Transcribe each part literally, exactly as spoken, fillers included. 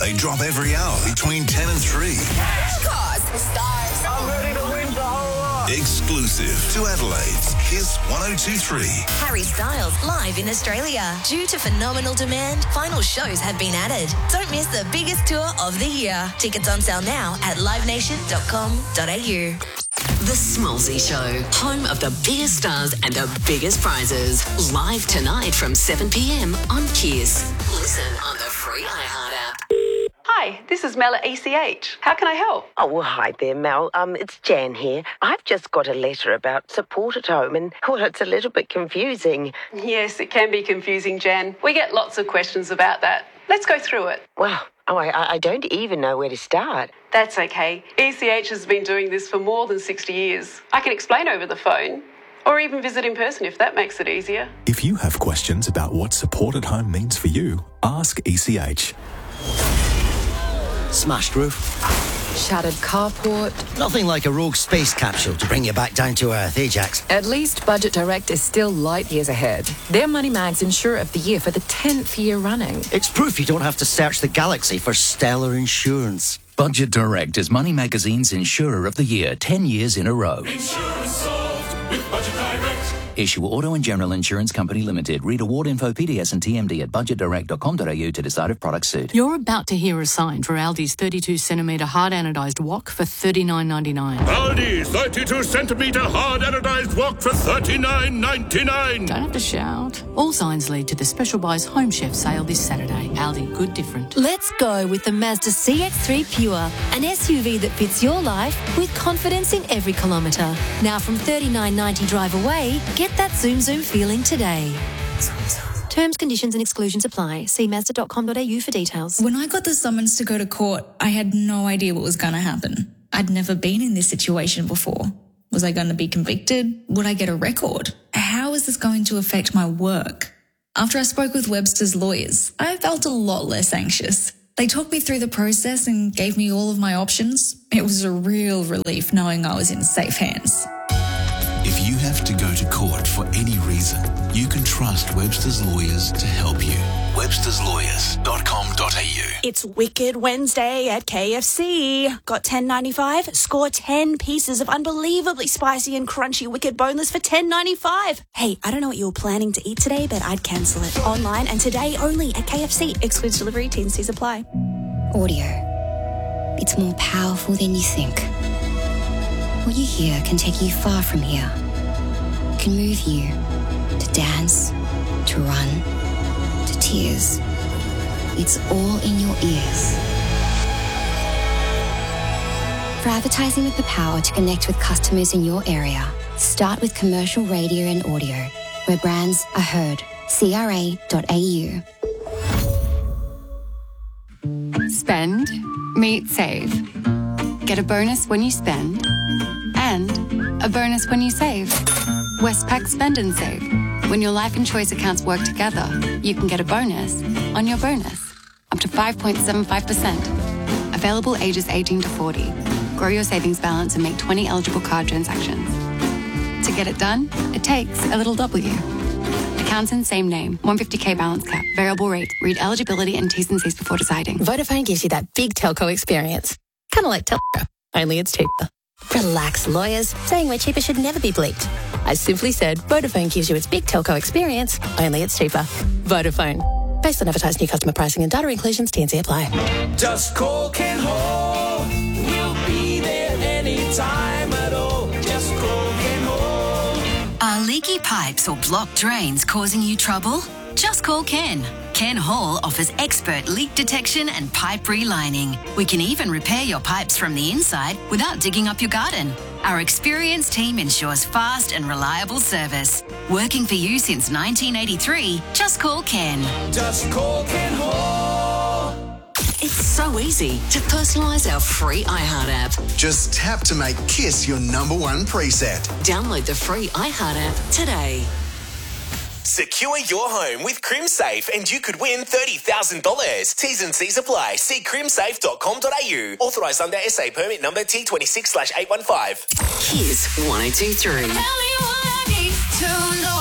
They drop every hour between ten and three. Cause the stars. I'm ready to win the whole lot. Exclusive to Adelaide's Kiss one oh two three. Harry Styles live in Australia. Due to phenomenal demand, final shows have been added. Don't miss the biggest tour of the year. Tickets on sale now at live nation dot com dot a u. The Smallsy Show, home of the biggest stars and the biggest prizes. Live tonight from seven p.m. on Kiss. Listen on the free iHeart app. Hi, this is Mel at E C H. How can I help? Oh, well, hi there, Mel. Um, it's Jan here. I've just got a letter about support at home and, well, it's a little bit confusing. Yes, it can be confusing, Jan. We get lots of questions about that. Let's go through it. Well, oh, I, I don't even know where to start. That's okay. E C H has been doing this for more than sixty years. I can explain over the phone or even visit in person if that makes it easier. If you have questions about what support at home means for you, ask E C H. Smashed roof. Shattered carport. Nothing like a rogue space capsule to bring you back down to earth, eh, Jax? At least Budget Direct is still light years ahead. They're Money Mag's Insurer of the Year for the tenth year running. It's proof you don't have to search the galaxy for stellar insurance. Budget Direct is Money Magazine's Insurer of the Year ten years in a row. Insurance solved with Budget Direct. Issue Auto and General Insurance Company Limited. Read award info, P D S and T M D at budget direct dot com dot a u to decide if products suit. You're about to hear a sign for Aldi's thirty-two centimetre hard anodised wok for thirty-nine ninety-nine. Aldi's thirty-two centimetre hard anodised wok for thirty-nine ninety-nine. Don't have to shout. All signs lead to the Special Buys Home Chef sale this Saturday. Aldi, good different. Let's go with the Mazda C X three Pure, an S U V that fits your life with confidence in every kilometre. Now from thirty-nine ninety drive away, get that zoom zoom feeling today. Terms, conditions and exclusions apply. See mazda dot com dot a u for details. When I got the summons to go to court, I had no idea what was going to happen. I'd never been in this situation before. Was I going to be convicted? Would I get a record? How is this going to affect my work? After I spoke with Webster's lawyers, I felt a lot less anxious. They talked me through the process and gave me all of my options. It was a real relief knowing I was in safe hands. If you have to go to court for any reason, you can trust Webster's Lawyers to help you. websters lawyers dot com dot a u. It's Wicked Wednesday at K F C. Got ten ninety-five? Score ten pieces of unbelievably spicy and crunchy Wicked Boneless for ten ninety-five. Hey, I don't know what you were planning to eat today, but I'd cancel it. Online and today only at K F C. Excludes delivery, T's and C's apply. Audio. It's more powerful than you think. What you hear can take you far from here. It can move you to dance, to run, to tears. It's all in your ears. For advertising with the power to connect with customers in your area, start with commercial radio and audio, where brands are heard. C R A dot A U. Spend, meet, save. Get a bonus when you spend, and a bonus when you save. Westpac Spend and Save. When your life and choice accounts work together, you can get a bonus on your bonus, up to five point seven five percent. Available ages eighteen to forty. Grow your savings balance and make twenty eligible card transactions. To get it done, it takes a little W. Accounts in same name, one hundred fifty k balance cap, variable rate. Read eligibility and T's and C's before deciding. Vodafone gives you that big telco experience. Kind of like Telco, only it's cheaper. Relax, lawyers. Saying we're cheaper should never be bleeped. I simply said Vodafone gives you its big telco experience, only it's cheaper. Vodafone. Based on advertised new customer pricing and data inclusions, T and C apply. Just call Ken Hall. We'll be there anytime at all. Just call Ken Hall. Are leaky pipes or blocked drains causing you trouble? Just call Ken. Ken Hall offers expert leak detection and pipe relining. We can even repair your pipes from the inside without digging up your garden. Our experienced team ensures fast and reliable service. Working for you since nineteen eighty-three, just call Ken. Just call Ken Hall. It's so easy to personalise our free iHeart app. Just tap to make Kiss your number one preset. Download the free iHeart app today. Secure your home with CrimSafe and you could win thirty thousand dollars. T's and C's apply. See crim safe dot com dot a u. Authorised under S A permit number T twenty-six slash eight one five. Kiss one oh two three. Tell me what I need to know.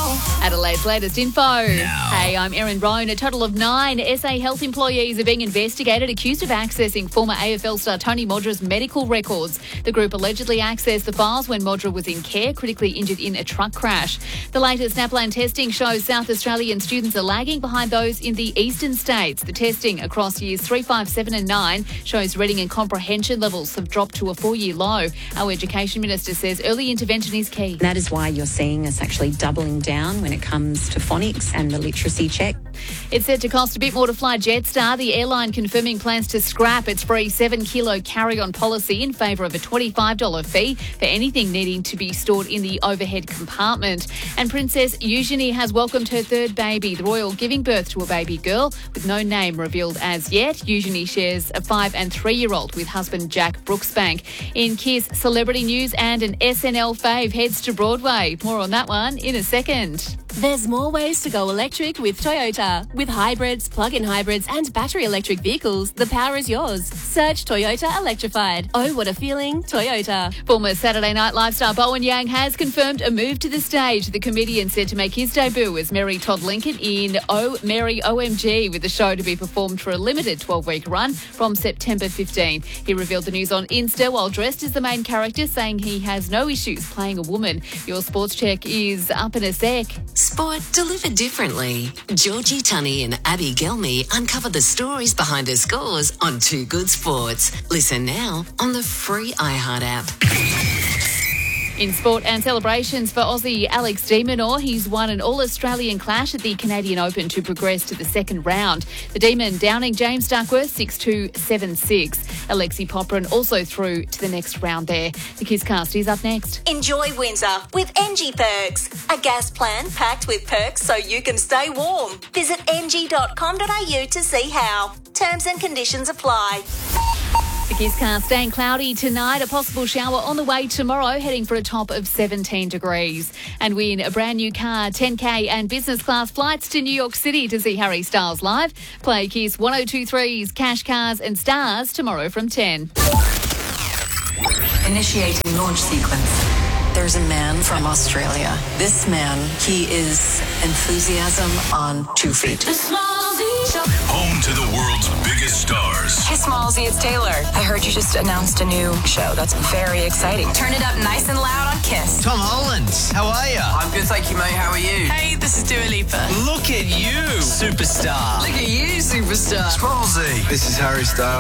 Adelaide's latest info. Now. Hey, I'm Erin Roan. A total of nine S A Health employees are being investigated accused of accessing former A F L star Tony Modra's medical records. The group allegedly accessed the files when Modra was in care, critically injured in a truck crash. The latest NAPLAN testing shows South Australian students are lagging behind those in the eastern states. The testing across years three, five, seven and nine shows reading and comprehension levels have dropped to a four-year low. Our Education Minister says early intervention is key. That is why you're seeing us actually doubling down when it comes to phonics and the literacy check. It's set to cost a bit more to fly Jetstar. The airline confirming plans to scrap its free seven kilo carry-on policy in favour of a twenty-five dollars fee for anything needing to be stored in the overhead compartment. And Princess Eugenie has welcomed her third baby, the royal giving birth to a baby girl with no name revealed as yet. Eugenie shares a five and three-year-old with husband Jack Brooksbank. In Kiss celebrity news, and an S N L fave heads to Broadway. More on that one in a second. There's more ways to go electric with Toyota. With hybrids, plug-in hybrids and battery electric vehicles, the power is yours. Search Toyota Electrified. Oh, what a feeling, Toyota. Former Saturday Night Live star Bowen Yang has confirmed a move to the stage. The comedian said to make his debut as Mary Todd Lincoln in Oh Mary O M G, with the show to be performed for a limited twelve-week run from September fifteenth. He revealed the news on Insta while dressed as the main character, saying he has no issues playing a woman. Your sports check is up in a sec. Sport delivered differently. Georgie Tunney and Abby Gelmy uncover the stories behind her scores on Too Good Sports. Listen now on the free iHeart app. In sport and celebrations for Aussie Alex de Minaur, he's won an All-Australian clash at the Canadian Open to progress to the second round. The Demon downing James Duckworth six two, seven six. Alexi Poprin also through to the next round there. The Kisscast is up next. Enjoy winter with N G Perks, a gas plan packed with perks so you can stay warm. Visit n g dot com dot a u to see how. Terms and conditions apply. The Kisscast staying cloudy tonight. A possible shower on the way tomorrow, heading for a top of seventeen degrees. And win a brand new car, ten K and business class flights to New York City to see Harry Styles live. Play Kiss one oh two three's Cash, Cars and Stars tomorrow from ten. Initiating launch sequence. There's a man from Australia. This man, he is enthusiasm on two feet. Home to the world's biggest stars. Hey, Smallsy, it's Taylor. I heard you just announced a new show. That's very exciting. Turn it up nice and loud on Kiss. Tom Holland, how are you? I'm good, thank you, mate. How are you? Hey, this is Dua Lipa. Look at you, superstar. Look at you, superstar. Smallsy. This is Harry Styles.